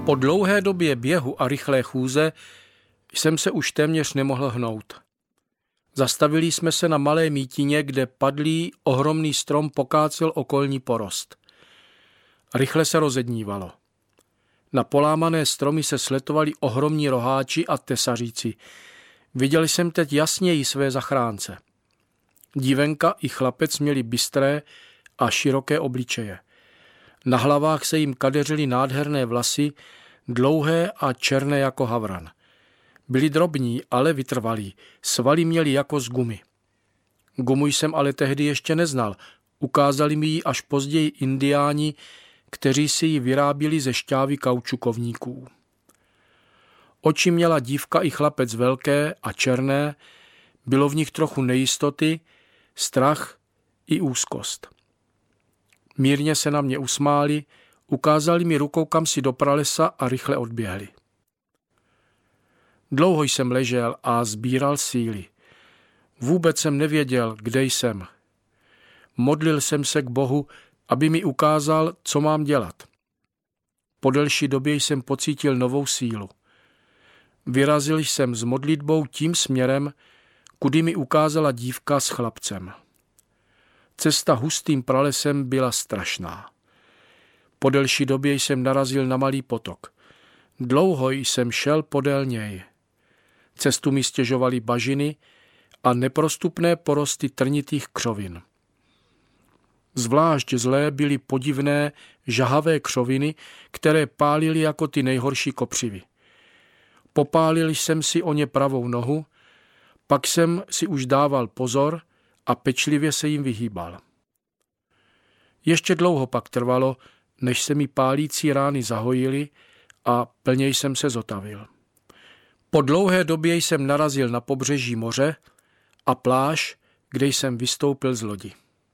Po dlouhé době běhu a rychlé chůze jsem se už téměř nemohl hnout. Zastavili jsme se na malé mítině, kde padlý ohromný strom pokácel okolní porost. Rychle se rozednívalo. Na polámané stromy se sletovali ohromní roháči a tesaříci. Viděl jsem teď jasněji své zachránce. Dívenka i chlapec měli bystré a široké obličeje. Na hlavách se jim kadeřily nádherné vlasy, dlouhé a černé jako havran. Byli drobní, ale vytrvalí, svaly měli jako z gumy. Gumu jsem ale tehdy ještě neznal, ukázali mi ji až později indiáni, kteří si ji vyráběli ze šťávy kaučukovníků. Oči měla dívka i chlapec velké a černé, bylo v nich trochu nejistoty, strach i úzkost. Mírně se na mě usmáli, ukázali mi rukou kamsi do pralesa a rychle odběhli. Dlouho jsem ležel a sbíral síly. Vůbec jsem nevěděl, kde jsem. Modlil jsem se k Bohu, aby mi ukázal, co mám dělat. Po delší době jsem pocítil novou sílu. Vyrazil jsem s modlitbou tím směrem, kudy mi ukázala dívka s chlapcem. Cesta hustým pralesem byla strašná. Po delší době jsem narazil na malý potok. Dlouho jsem šel podél něj. Cestu mi stěžovaly bažiny a neprostupné porosty trnitých křovin. Zvlášť zlé byly podivné, žahavé křoviny, které pálily jako ty nejhorší kopřivy. Popálil jsem si o ně pravou nohu, pak jsem si už dával pozor a pečlivě se jim vyhýbal. Ještě dlouho pak trvalo, než se mi pálící rány zahojily a plně jsem se zotavil. Po dlouhé době jsem narazil na pobřeží moře a pláž, kde jsem vystoupil z lodi.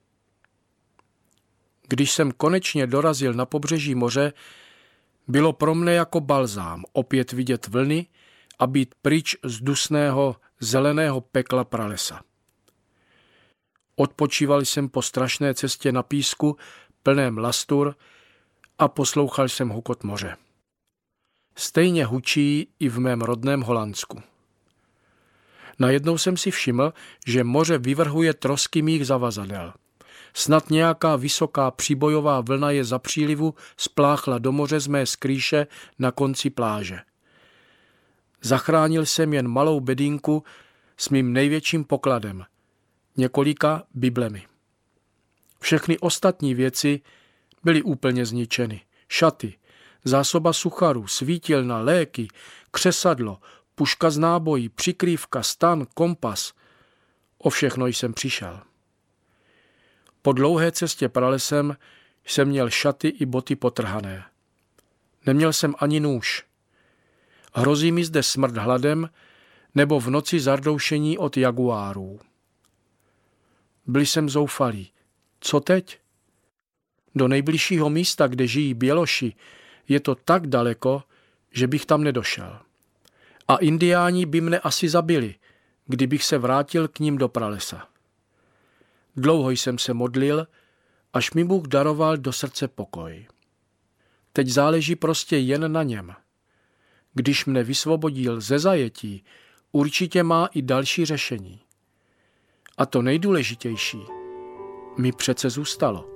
Když jsem konečně dorazil na pobřeží moře, bylo pro mne jako balzám opět vidět vlny a být pryč z dusného, zeleného pekla pralesa. Odpočíval jsem po strašné cestě na písku, plném lastur, a poslouchal jsem hukot moře. Stejně hučí i v mém rodném Holandsku. Najednou jsem si všiml, že moře vyvrhuje trosky mých zavazadel. Snad nějaká vysoká příbojová vlna je za přílivu spláchla do moře z mé skrýše na konci pláže. Zachránil jsem jen malou bedínku s mým největším pokladem, několika biblemi. Všechny ostatní věci byly úplně zničeny. Šaty, zásoba sucharu, svítilna, léky, křesadlo, puška z nábojí, přikrývka, stan, kompas. O všechno jsem přišel. Po dlouhé cestě pralesem jsem měl šaty i boty potrhané. Neměl jsem ani nůž. Hrozí mi zde smrt hladem nebo v noci zardoušení od jaguárů. Byl jsem zoufalý. Co teď? Do nejbližšího místa, kde žijí běloši, je to tak daleko, že bych tam nedošel. A indiáni by mne asi zabili, kdybych se vrátil k ním do pralesa. Dlouho jsem se modlil, až mi Bůh daroval do srdce pokoj. Teď záleží prostě jen na něm. Když mne vysvobodil ze zajetí, určitě má i další řešení. A to nejdůležitější mi přece zůstalo.